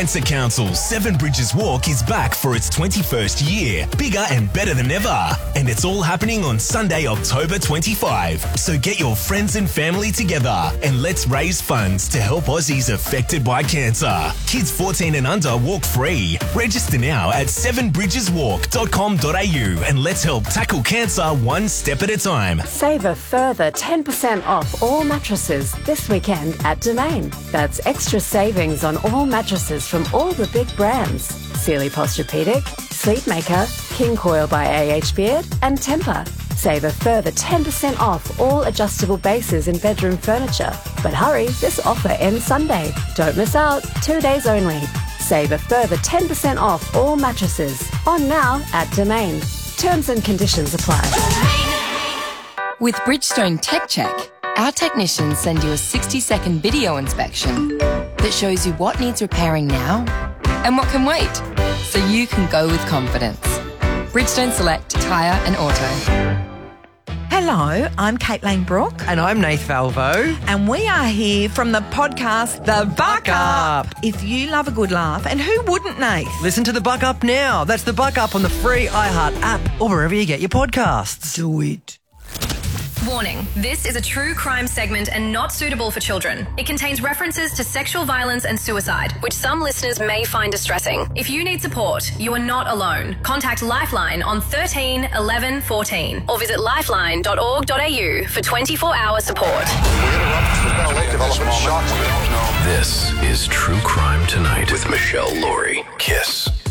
Cancer Council 7 Bridges Walk is back for its 21st year, bigger and better than ever. And it's all happening on Sunday, October 25. So get your friends and family together and let's raise funds to help Aussies affected by cancer. Kids 14 and under walk free. Register now at 7bridgeswalk.com.au and let's help tackle cancer one step at a time. Save a further 10% off all mattresses this weekend at Domain. That's extra savings on all mattresses from all the big brands. Sealy Posturepedic, Sleepmaker, King Coil by AH Beard and Tempur. Save a further 10% off all adjustable bases in bedroom furniture. But hurry, this offer ends Sunday. Don't miss out. 2 days only. Save a further 10% off all mattresses. On now at Domain. Terms and conditions apply. With Bridgestone Tech Check, our technicians send you a 60-second video inspection that shows you what needs repairing now and what can wait, so you can go with confidence. Bridgestone Select Tyre and Auto. Hello, I'm Caitlin Brooke. And I'm Nath Valvo. And we are here from the podcast The Buck Up. If you love a good laugh, and who wouldn't, Nath? Listen to The Buck Up now. That's The Buck Up on the free iHeart app or wherever you get your podcasts. Do it. Warning, this is a true crime segment and not suitable for children. It contains references to sexual violence and suicide, which some listeners may find distressing. If you need support, you are not alone. Contact Lifeline on 13 11 14 or visit lifeline.org.au for 24-hour support. This is True Crime Tonight with Michelle Laurie. Kiss.